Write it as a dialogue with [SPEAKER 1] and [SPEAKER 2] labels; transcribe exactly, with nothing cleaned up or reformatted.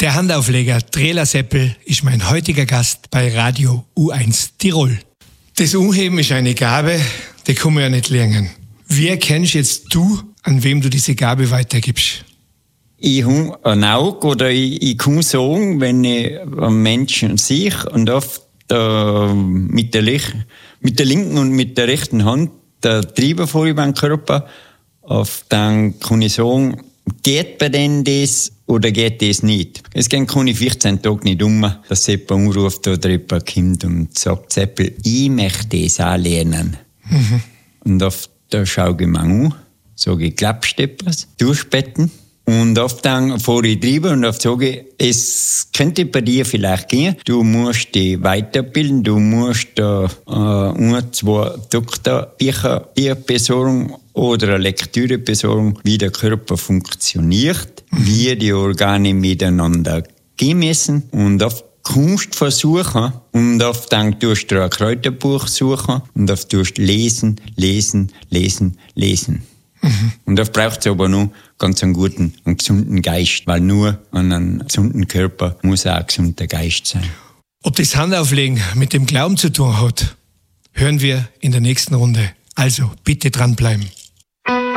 [SPEAKER 1] Der Handaufleger Trela Seppel ist mein heutiger Gast bei Radio U eins Tirol. Das Umheben ist eine Gabe, die kann man ja nicht lernen. Wie erkennst jetzt du, an wem du diese Gabe weitergibst?
[SPEAKER 2] Ich habe ein Auge oder ich, ich kann sagen, wenn ich einen Menschen sehe und oft äh, mit, der Lich- mit der linken und mit der rechten Hand der Treiber vor über den Körper, oft dann kann ich sagen, geht bei denen das oder geht das nicht? Es geht kann ich vierzehn Tage nicht um, dass jemand anruft oder jemand kommt und sagt, Seppel, ich möchte das auch lernen. Mhm. Und oft da schaue ich mir an, sage ich, glaubst du etwas? Durchbetten. Und oft dann fahre ich drüber und oft sage ich, es könnte bei dir vielleicht gehen. Du musst dich weiterbilden, du musst da äh, ein, zwei Doktorbücher besorgen oder eine Lektüre besorgen, wie der Körper funktioniert, mhm. wie die Organe miteinander gehen müssen. Und oft kannst du versuchen und oft dann tust du ein Kräuterbuch suchen und oft tust du lesen, lesen, lesen, lesen. Mhm. Und oft braucht es aber noch ganz einen guten und gesunden Geist, weil nur an einem gesunden Körper muss auch ein gesunder Geist sein.
[SPEAKER 1] Ob das Handauflegen mit dem Glauben zu tun hat, hören wir in der nächsten Runde. Also bitte dranbleiben.